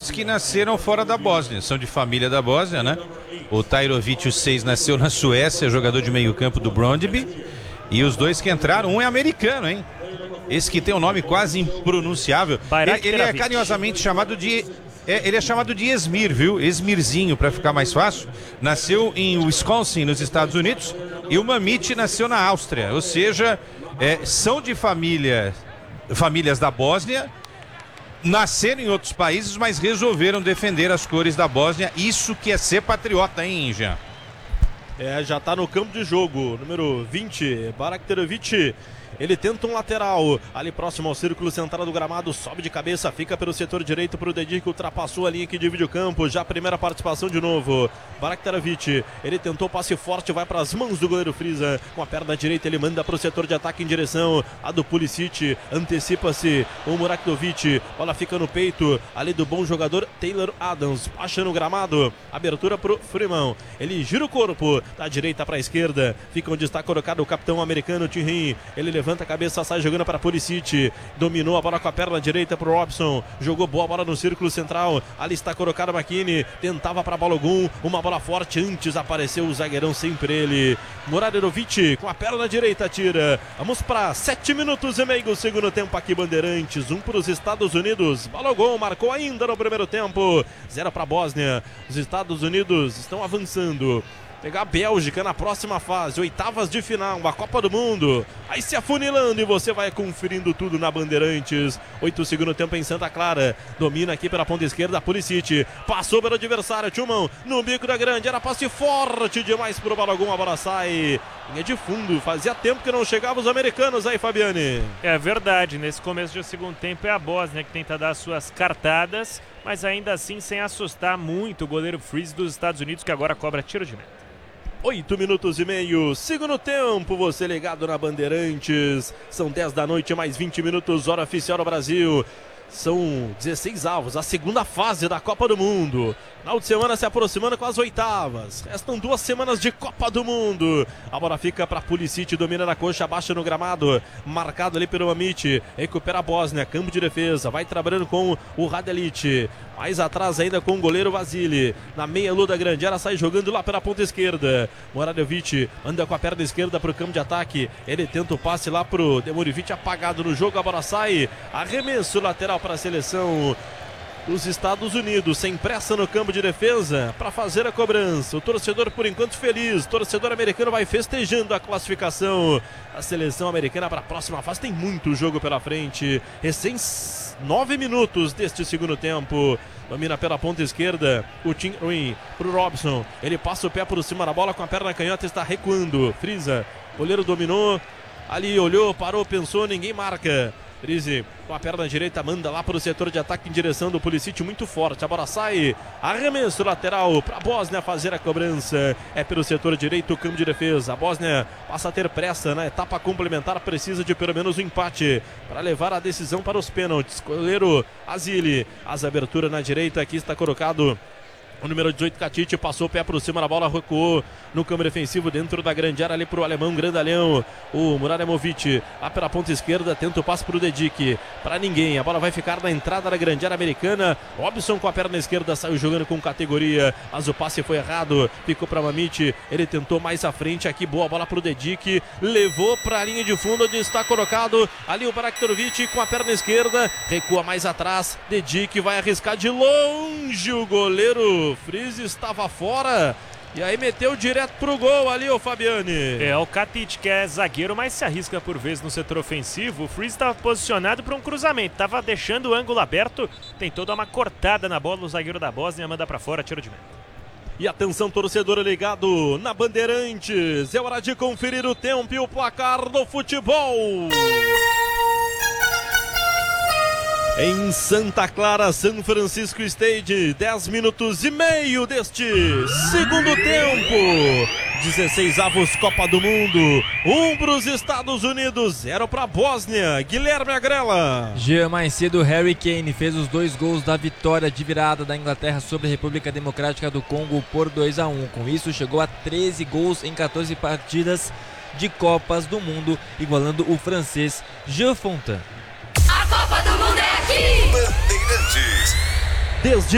atletas que nasceram fora da Bósnia, são de família da Bósnia, né? O Tajrovic, o 6, nasceu na Suécia, jogador de meio campo do Brøndby. E os dois que entraram, um é americano, hein? Esse que tem um nome quase impronunciável. Ele é carinhosamente chamado de... ele é chamado de Esmir, viu? Esmirzinho, para ficar mais fácil. Nasceu em Wisconsin, nos Estados Unidos. E o Mamić nasceu na Áustria. Ou seja, são de famílias da Bósnia. Nasceram em outros países, mas resolveram defender as cores da Bósnia. Isso que é ser patriota, hein, Jean? Já tá no campo de jogo, número 20, Baraktarovic. Ele tenta um lateral, ali próximo ao círculo central do gramado, sobe de cabeça, fica pelo setor direito pro Dedic, ultrapassou a linha que divide o campo, já a primeira participação de novo. Baraktarovic, ele tentou passe forte, vai para as mãos do goleiro Friza, com a perna direita ele manda pro setor de ataque em direção a do Pulisic, antecipa-se o Muraktovic, bola fica no peito, ali do bom jogador Taylor Adams, baixa no gramado, abertura pro Freeman, ele gira o corpo, da direita para a esquerda, fica onde está colocado o capitão americano Thierry, ele levanta a cabeça, sai jogando para Pulisic, dominou a bola com a perna direita para o Robson, jogou boa bola no círculo central, ali está colocado McKinney, tentava para Balogun, uma bola forte, antes apareceu o zagueirão, sempre ele, Muraderovic com a perna direita tira, vamos para 7 minutos e meio do segundo tempo aqui Bandeirantes, 1 para os Estados Unidos, Balogun marcou ainda no primeiro tempo, 0 para a Bósnia, os Estados Unidos estão avançando. Pegar a Bélgica na próxima fase, oitavas de final, a Copa do Mundo. Aí se afunilando e você vai conferindo tudo na Bandeirantes. 8 segundo tempo em Santa Clara. Domina aqui pela ponta esquerda, Pulisic. Passou pelo adversário, Tchumão no bico da grande. Era passe forte demais pro Balogun, a bola sai. Linha de fundo, fazia tempo que não chegavam os americanos aí, Fabiane. É verdade, nesse começo de segundo tempo é a Bósnia que tenta dar suas cartadas, mas ainda assim sem assustar muito o goleiro Freeze dos Estados Unidos, que agora cobra tiro de meta. 8 minutos e meio, segundo tempo, você ligado na Bandeirantes, são 10 da noite, mais 20 minutos, hora oficial do Brasil, são 16 avos, a segunda fase da Copa do Mundo, final de semana se aproximando com as oitavas, restam 2 semanas de Copa do Mundo, a bola fica para Pulisic, domina na coxa, baixa no gramado, marcado ali pelo Mamić, recupera a Bósnia, campo de defesa, vai trabalhando com o Radelic, mais atrás ainda com o goleiro Vasily, na meia lua da grande área, sai jogando lá pela ponta esquerda, Muraderovic anda com a perna esquerda para o campo de ataque, ele tenta o passe lá pro Demurivic, apagado no jogo, a bola sai, arremesso lateral para a seleção dos Estados Unidos, sem pressa no campo de defesa para fazer a cobrança, o torcedor por enquanto feliz, o torcedor americano vai festejando a classificação, a seleção americana para a próxima fase, tem muito jogo pela frente, recém 9 minutos deste segundo tempo, domina pela ponta esquerda, o Tim Ruin pro Robson, ele passa o pé por cima da bola com a perna canhota, está recuando, Friza, goleiro dominou, ali olhou, parou, pensou, ninguém marca, Frize com a perna direita manda lá para o setor de ataque em direção do Pulisic, muito forte, a bola sai, arremesso lateral para a Bósnia fazer a cobrança, é pelo setor direito, campo de defesa, a Bósnia passa a ter pressa na etapa complementar, precisa de pelo menos um empate para levar a decisão para os pênaltis, goleiro Vasily, as aberturas na direita, aqui está colocado o número 18, Katich, passou o pé por cima da bola, recuou no campo defensivo dentro da grande área ali pro alemão, grandalhão, o Murademovic, lá pela ponta esquerda, tenta o passe pro Dedic, para ninguém, a bola vai ficar na entrada da grande área americana, Robson com a perna esquerda, saiu jogando com categoria, mas o passe foi errado, ficou para Mamić, ele tentou mais à frente, aqui boa bola pro Dedic, levou para a linha de fundo, onde está colocado ali o Baraktarovic com a perna esquerda, recua mais atrás, Dedic vai arriscar de longe, o goleiro Freeze estava fora e aí meteu direto pro gol ali, o Fabiane. O Katich, que é zagueiro, mas se arrisca por vezes no setor ofensivo. O Freeze estava posicionado para um cruzamento, estava deixando o ângulo aberto, tentou dar uma cortada na bola, o zagueiro da Bósnia manda para fora, tiro de meta. E atenção, torcedor ligado na Bandeirantes, é hora de conferir o tempo e o placar do futebol. Em Santa Clara, San Francisco State, 10 minutos e meio deste segundo tempo. 16 avos Copa do Mundo, 1 para os Estados Unidos, 0 para a Bósnia. Guilherme Agrela. Jean, mais cedo, Harry Kane fez os 2 gols da vitória de virada da Inglaterra sobre a República Democrática do Congo por 2-1. Com isso, chegou a 13 gols em 14 partidas de Copas do Mundo, igualando o francês Jean Fontaine. A Copa do Mundo é aqui! Bandeirantes. Desde